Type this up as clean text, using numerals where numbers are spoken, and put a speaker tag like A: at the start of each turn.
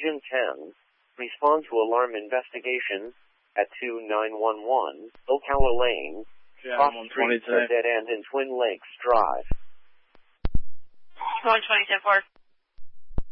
A: Engine 10, respond to alarm investigation at 2911 Ocala Lane, Cross Street, dead end in Twin Lakes Drive.
B: 120, 10-4.